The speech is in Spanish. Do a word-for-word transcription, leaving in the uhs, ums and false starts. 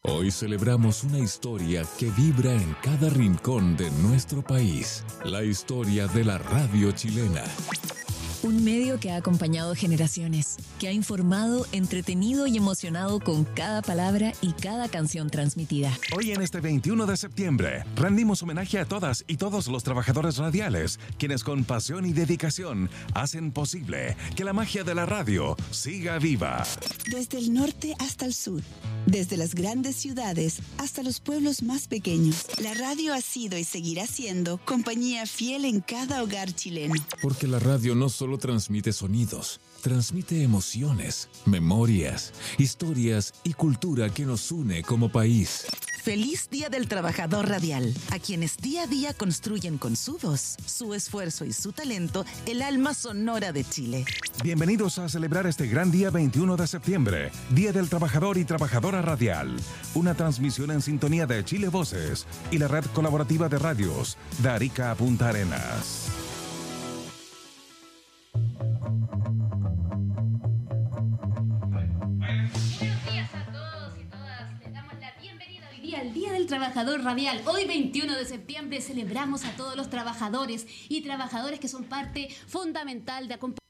Hoy celebramos una historia que vibra en cada rincón de nuestro país. La historia de la radio chilena. Un medio que ha acompañado generaciones, que ha informado, entretenido y emocionado con cada palabra y cada canción transmitida. Hoy en este veintiuno de septiembre, rendimos homenaje a todas y todos los trabajadores radiales, quienes con pasión y dedicación hacen posible que la magia de la radio siga viva. Desde el norte hasta el sur, desde las grandes ciudades hasta los pueblos más pequeños, la radio ha sido y seguirá siendo compañía fiel en cada hogar chileno. Porque la radio no solo transmite sonidos, transmite emociones, memorias, historias y cultura que nos une como país. Feliz Día del Trabajador Radial, a quienes día a día construyen con su voz, su esfuerzo y su talento el alma sonora de Chile. Bienvenidos a celebrar este gran día veintiuno de septiembre, Día del Trabajador y Trabajadora Radial. Una transmisión en sintonía de Chile Voces y la red colaborativa de radios de Arica a Punta Arenas. El Día del Trabajador Radial. Hoy veintiuno de septiembre celebramos a todos los trabajadores y trabajadoras que son parte fundamental de acompañar